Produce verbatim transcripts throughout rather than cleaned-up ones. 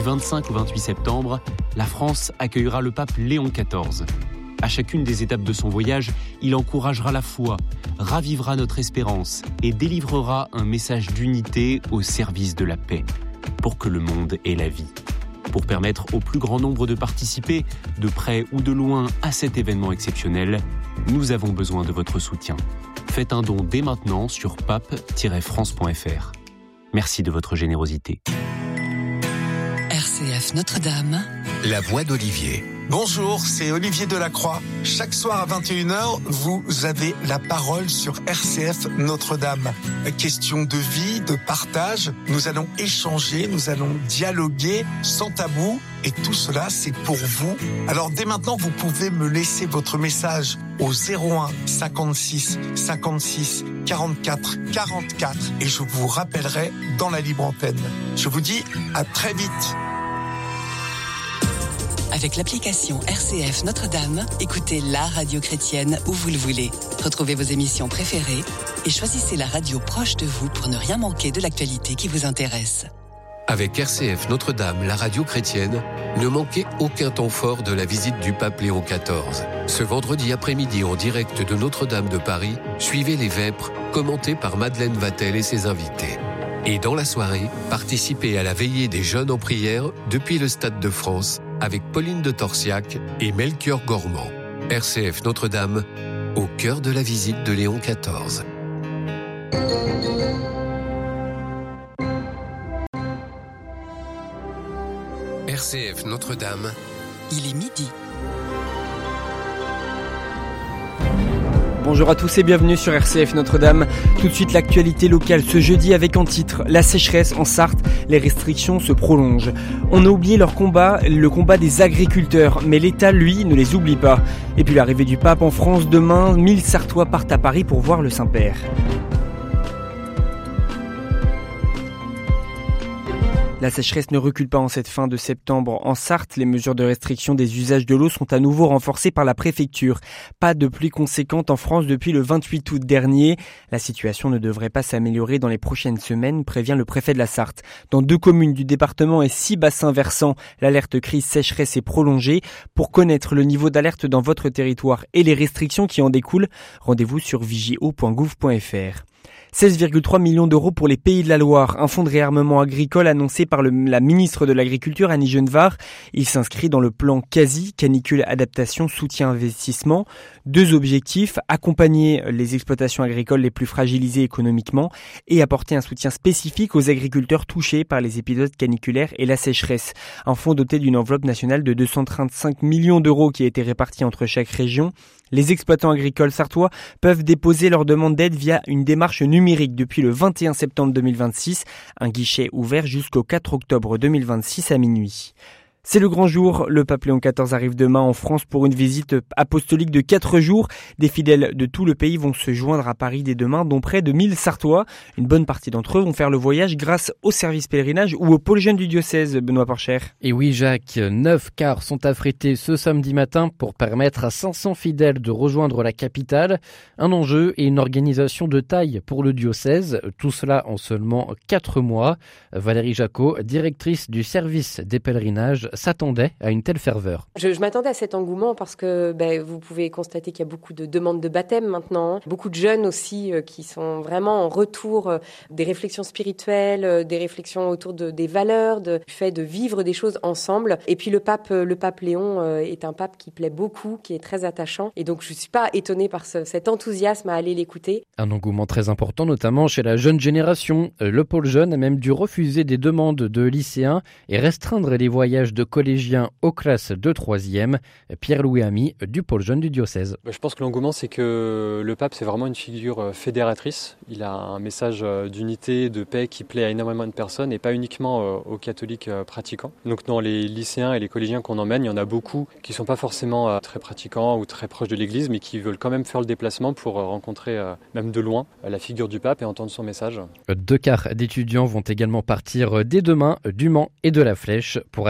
vingt-cinq au vingt-huit septembre, la France accueillera le pape Léon quatorze. À chacune des étapes de son voyage, il encouragera la foi, ravivera notre espérance et délivrera un message d'unité au service de la paix, pour que le monde ait la vie. Pour permettre au plus grand nombre de participer, de près ou de loin, à cet événement exceptionnel, nous avons besoin de votre soutien. Faites un don dès maintenant sur pape tiret france point f r. Merci de votre générosité. R C F Notre-Dame. La voix d'Olivier. Bonjour, c'est Olivier Delacroix. Chaque soir à vingt et une heures, vous avez la parole sur R C F Notre-Dame. Question de vie, de partage. Nous allons échanger, nous allons dialoguer sans tabou. Et tout cela, c'est pour vous. Alors dès maintenant, vous pouvez me laisser votre message au zéro un cinquante-six cinquante-six quarante-quatre quarante-quatre et je vous rappellerai dans la libre antenne. Je vous dis à très vite. Avec l'application R C F Notre-Dame, écoutez la radio chrétienne où vous le voulez. Retrouvez vos émissions préférées et choisissez la radio proche de vous pour ne rien manquer de l'actualité qui vous intéresse. Avec R C F Notre-Dame, la radio chrétienne, ne manquez aucun temps fort de la visite du pape Léon quatorze. Ce vendredi après-midi en direct de Notre-Dame de Paris, suivez les Vêpres, commentés par Madeleine Vatel et ses invités. Et dans la soirée, participez à la veillée des jeunes en prière depuis le Stade de France avec Pauline de Torsiac et Melchior Gormand. R C F Notre-Dame, au cœur de la visite de Léon quatorze. R C F Notre-Dame. Il est midi. Bonjour à tous et bienvenue sur R C F Notre-Dame. Tout de suite l'actualité locale ce jeudi avec en titre la sécheresse en Sarthe, les restrictions se prolongent. On a oublié leur combat, le combat des agriculteurs, mais l'État lui ne les oublie pas. Et puis l'arrivée du pape en France demain, mille Sartois partent à Paris pour voir le Saint-Père. La sécheresse ne recule pas en cette fin de septembre. En Sarthe, les mesures de restriction des usages de l'eau sont à nouveau renforcées par la préfecture. Pas de pluie conséquente en France depuis le vingt-huit août dernier. La situation ne devrait pas s'améliorer dans les prochaines semaines, prévient le préfet de la Sarthe. Dans deux communes du département et six bassins versants, l'alerte crise sécheresse est prolongée. Pour connaître le niveau d'alerte dans votre territoire et les restrictions qui en découlent, rendez-vous sur vigio point gouv point f r. seize virgule trois millions d'euros pour les Pays de la Loire, un fonds de réarmement agricole annoncé par le, la ministre de l'Agriculture, Annie Genevard. Il s'inscrit dans le plan quasi, canicule adaptation, soutien investissement. Deux objectifs, accompagner les exploitations agricoles les plus fragilisées économiquement et apporter un soutien spécifique aux agriculteurs touchés par les épisodes caniculaires et la sécheresse. Un fonds doté d'une enveloppe nationale de deux cent trente-cinq millions d'euros qui a été réparti entre chaque région. Les exploitants agricoles sartois peuvent déposer leur demande d'aide via une démarche numérique depuis le vingt et un septembre deux mille vingt-six, un guichet ouvert jusqu'au quatre octobre deux mille vingt-six à minuit. C'est le grand jour, le pape Léon quatorze arrive demain en France pour une visite apostolique de quatre jours. Des fidèles de tout le pays vont se joindre à Paris dès demain, dont près de mille Sartois. Une bonne partie d'entre eux vont faire le voyage grâce au service pèlerinage ou au pôle jeune du diocèse, Benoît Porcher. Et oui Jacques, neuf cars sont affrétés ce samedi matin pour permettre à cinq cents fidèles de rejoindre la capitale. Un enjeu et une organisation de taille pour le diocèse, tout cela en seulement quatre mois. Valérie Jacot, directrice du service des pèlerinages, s'attendait à une telle ferveur. Je, je m'attendais à cet engouement parce que ben, vous pouvez constater qu'il y a beaucoup de demandes de baptême maintenant. Beaucoup de jeunes aussi euh, qui sont vraiment en retour euh, des réflexions spirituelles, euh, des réflexions autour de, des valeurs, de, du fait de vivre des choses ensemble. Et puis le pape, le pape Léon euh, est un pape qui plaît beaucoup, qui est très attachant. Et donc je ne suis pas étonnée par ce, cet enthousiasme à aller l'écouter. Un engouement très important, notamment chez la jeune génération. Le pôle jeune a même dû refuser des demandes de lycéens et restreindre les voyages de collégiens aux classes de troisième. Pierre-Louis Ami du pôle jeune du diocèse. Je pense que l'engouement, c'est que le pape, c'est vraiment une figure fédératrice. Il a un message d'unité, de paix qui plaît à énormément de personnes et pas uniquement aux catholiques pratiquants. Donc dans les lycéens et les collégiens qu'on emmène, il y en a beaucoup qui ne sont pas forcément très pratiquants ou très proches de l'église, mais qui veulent quand même faire le déplacement pour rencontrer, même de loin, la figure du pape et entendre son message. Deux quarts d'étudiants vont également partir dès demain du Mans et de la Flèche pour assister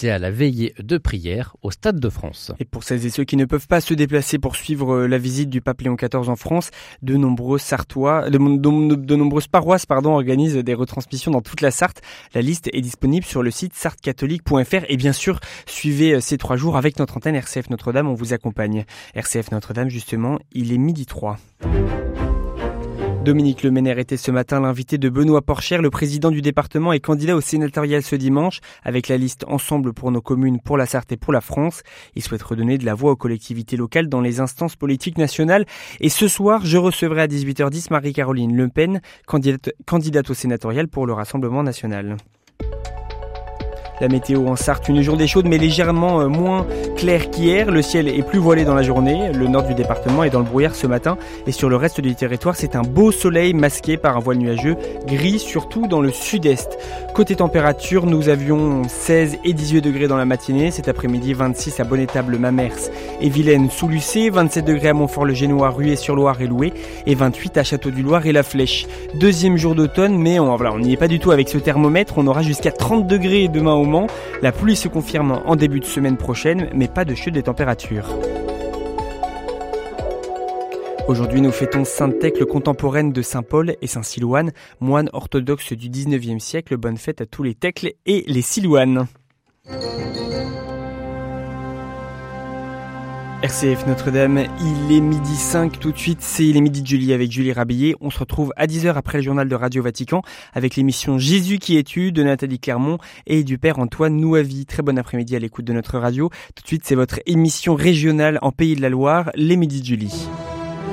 à la veillée de prière au Stade de France. Et pour celles et ceux qui ne peuvent pas se déplacer pour suivre la visite du pape Léon quatorze en France, de nombreux Sartois, de, de, de nombreuses paroisses pardon, organisent des retransmissions dans toute la Sarthe. La liste est disponible sur le site sarthe catholique point f r et bien sûr, suivez ces trois jours avec notre antenne R C F Notre-Dame, on vous accompagne. R C F Notre-Dame, justement, il est midi trois. Dominique Leménaire était ce matin l'invité de Benoît Porchère, le président du département et candidat au sénatorial ce dimanche, avec la liste Ensemble pour nos communes, pour la Sarthe et pour la France. Il souhaite redonner de la voix aux collectivités locales dans les instances politiques nationales. Et ce soir, je recevrai à dix-huit heures dix Marie-Caroline Le Pen, candidate, candidate au sénatorial pour le Rassemblement national. La météo en Sarthe, une journée chaude mais légèrement moins claire qu'hier. Le ciel est plus voilé dans la journée. Le nord du département est dans le brouillard ce matin. Et sur le reste du territoire, c'est un beau soleil masqué par un voile nuageux gris, surtout dans le sud-est. Côté température, nous avions seize et dix-huit degrés dans la matinée. Cet après-midi, vingt-six à Bonnétable-Mamers et Vilaine-sous-Lucé, vingt-sept degrés à Montfort-le-Génois, Ruée-sur-Loire et Loué, et vingt-huit à Château-du-Loir et La Flèche. Deuxième jour d'automne, mais on voilà, on n'y est pas du tout avec ce thermomètre. On aura jusqu'à trente degrés demain au Mans. La pluie se confirme en début de semaine prochaine, mais pas de chute des températures. Aujourd'hui, nous fêtons Sainte Thècle, contemporaine de Saint Paul et Saint Silouane, moine orthodoxe du dix-neuvième siècle. Bonne fête à tous les Thècles et les Silouanes. R C F Notre-Dame, il est midi cinq tout de suite, c'est Il est midi de Julie avec Julie Rabillet. On se retrouve à dix heures après le journal de Radio Vatican avec l'émission Jésus qui es-tu de Nathalie Clermont et du père Antoine Nouavi. Très bon après-midi à l'écoute de notre radio. Tout de suite, c'est votre émission régionale en Pays de la Loire, Les Midis de Julie.